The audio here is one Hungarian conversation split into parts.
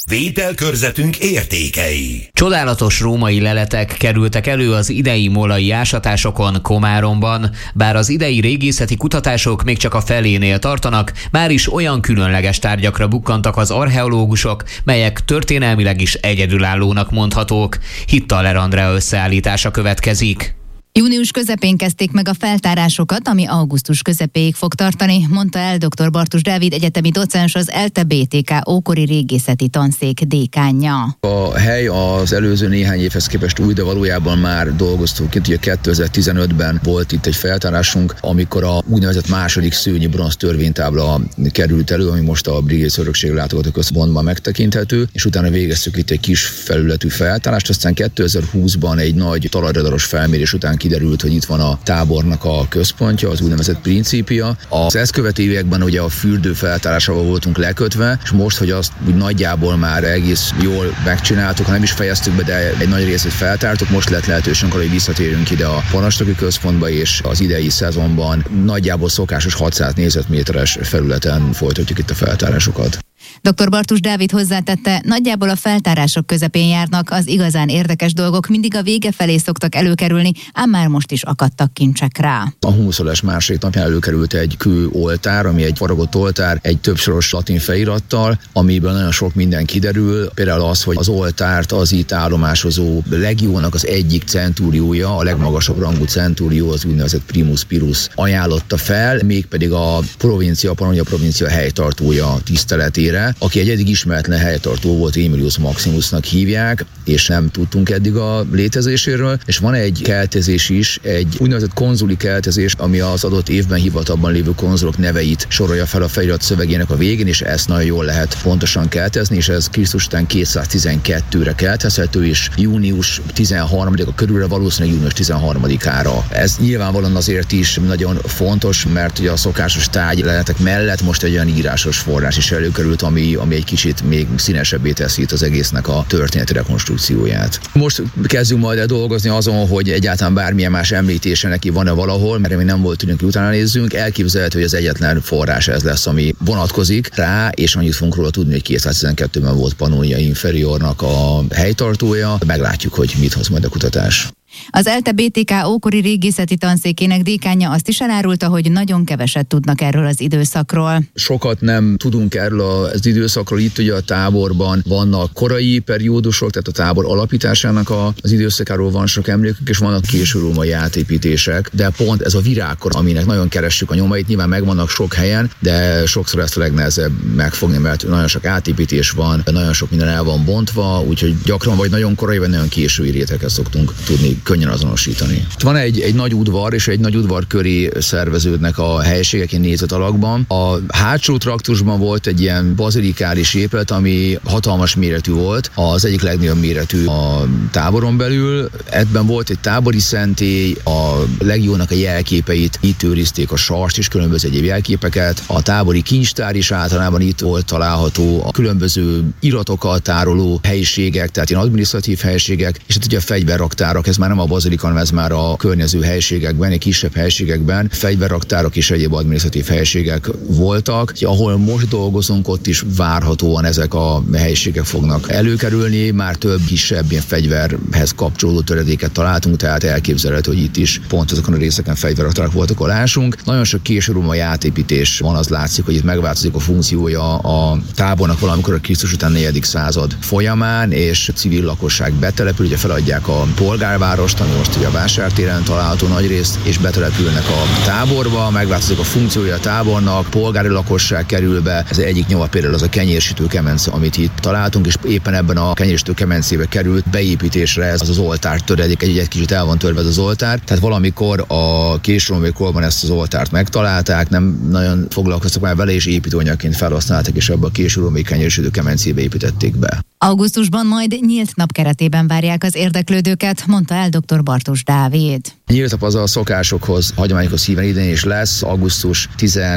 Vételkörzetünk értékei. Csodálatos római leletek kerültek elő az idei molai ásatásokon Komáromban. Bár az idei régészeti kutatások még csak a felénél tartanak, már is olyan különleges tárgyakra bukkantak az archeológusok, melyek történelmileg is egyedülállónak mondhatók. Hittaler Andrea összeállítása következik. Június közepén kezdték meg a feltárásokat, ami augusztus közepéig fog tartani, mondta el dr. Bartus Dávid egyetemi docens, az ELTE BTK ókori régészeti tanszék dékánja. A hely az előző néhány évhez képest új, de valójában már dolgoztunk itt. Ugye 2015-ben volt itt egy feltárásunk, amikor a úgynevezett második szőnyi bronz törvénytábla került elő, ami most a Brigész Örökség Látogatóközpontban megtekinthető, és utána végeztük itt egy kis felületű feltárást, aztán 2020-ban egy nagy talajradaros felmérés után kiderült, hogy itt van a tábornak a központja, az úgynevezett Principia. Az ezt követő években ugye a fürdő feltárásával voltunk lekötve, és most, hogy azt úgy nagyjából már egész jól megcsináltuk, ha nem is fejeztük be, de egy nagy részét feltártuk, most lett lehetőségünk arra, hogy visszatérjünk ide a parancsnoki központba, és az idei szezonban nagyjából szokásos 600 négyzetméteres felületen folytatjuk itt a feltárásokat. Dr. Bartus Dávid hozzátette, nagyjából a feltárások közepén járnak, az igazán érdekes dolgok mindig a vége felé szoktak előkerülni, ám már most is akadtak kincsek rá. A humuszolás második napján előkerült egy kőoltár, ami egy faragott oltár, egy többsoros latin felirattal, amiből nagyon sok minden kiderül. Például az, hogy az oltárt az itt állomásozó legiónak az egyik centúriója, a legmagasabb rangú centúrió, az úgynevezett Primus Pirus ajánlotta fel, mégpedig a Pannonia provincia helytartója tiszteletére, aki egy eddig ismeretlen helytartó volt, Aemilius Maximusnak hívják, és nem tudtunk eddig a létezéséről, és van egy keltezés is, egy úgynevezett konzuli keltezés, ami az adott évben hivatalban lévő konzulok neveit sorolja fel a felirat szövegének a végén, és ezt nagyon jól lehet pontosan keltezni, és ez Krisztus után 212-re keltezhető, és június 13-a körülre, valószínűleg június 13-ára. Ez nyilvánvalóan azért is nagyon fontos, mert ugye a szokásos tárgyleletek mellett most egy olyan írásos forrás is előkerült, ami egy kicsit még színesebbé teszi itt az egésznek a történeti rekonstrukcióját. Most kezdünk majd el dolgozni azon, hogy egyáltalán bármilyen más említése neki van-e valahol, mert még nem volt tudunk, hogy utána nézzünk. Elképzelhető, hogy az egyetlen forrás ez lesz, ami vonatkozik rá, és annyit fogunk róla tudni, hogy 212-ben volt Pannonia Inferiornak a helytartója. Meglátjuk, hogy mit hoz majd a kutatás. Az ELTE BTK ókori régészeti tanszékének dékánja azt is elárulta, hogy nagyon keveset tudnak erről az időszakról. Sokat nem tudunk erről az időszakról. Itt ugye a táborban vannak korai periódusok, tehát a tábor alapításának az időszakáról van sok emlékük, és vannak késő római átépítések, de pont ez a virágkor, aminek nagyon keressük a nyomait, nyilván megvannak sok helyen, de sokszor ezt a legnehezebb megfogni, mert nagyon sok átépítés van, nagyon sok minden el van bontva, úgyhogy gyakran vagy nagyon korai, vagy nagyon késői rétegeket szoktunk tudni könnyen azonosítani. Van egy nagy udvar, és egy nagy udvar köré szerveződnek a helységek egy négyzet alakban. A hátsó traktusban volt egy ilyen bazilikális épület, ami hatalmas méretű volt, az egyik legnagyobb méretű a táboron belül. Ebben volt egy tábori szentély, a legiónak a jelképeit itt őrizték, a sarst és különböző egyéb jelképeket. A tábori kincstár is általában itt volt található, a különböző iratokat tároló helyiségek, tehát ilyen adminisztratív helyiségek, és itt ugye a fegyverraktárak, ez már nem a bazilika, hanem ez már a környező helységekben, egy kisebb helységekben fegyverraktárok és egyéb adminisztratív helységek voltak. Ahol most dolgozunk, ott is várhatóan ezek a helységek fognak előkerülni, már több kisebb ilyen fegyverhez kapcsolódó töredéket találtunk, tehát elképzelhető, hogy itt is pont azokon a részeken fegyverraktárak voltak, ahol ásunk. Nagyon sok késő római átépítés van, az látszik, hogy itt megváltozik a funkciója a tábornak valamikor a Krisztus után 4. század folyamán, és civil lakosság betelepül, ugye feladják a polgárvárost, ami most ugye a Vásártéren található nagy részt, és betelepülnek a táborba, megváltozik a funkciója a tábornak, polgári lakosság kerül be. Ez egyik nyoma például az a kenyérsütő kemence, amit itt találtunk, és éppen ebben a kenyérsütő kemencébe került beépítésre ez az oltár töredék, egy kicsit el van törve ez az oltár. Tehát valamikor a későbbi korban ezt az oltárt megtalálták, nem nagyon foglalkoztak már vele, és építőanyagként felhasználták, és ebbe a későbbi kenyérsütő kemencébe építették be. Augusztusban majd nyílt nap keretében várják az érdeklődőket, mondta el dr. Bartus Dávid. Nyílt nap az a szokásokhoz, hagyományokhoz híven idén is lesz. Augusztus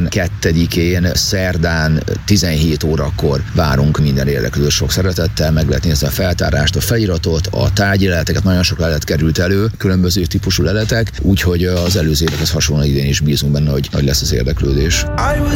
12-én szerdán 17 órakor várunk minden érdeklődő sok szeretettel, meg lehet nézni a feltárást, a feliratot, a tárgyleleteket, nagyon sok lelet került elő, különböző típusú leletek, úgyhogy az előző évekhez hasonlóan idén is bízunk benne, hogy nagy lesz az érdeklődés.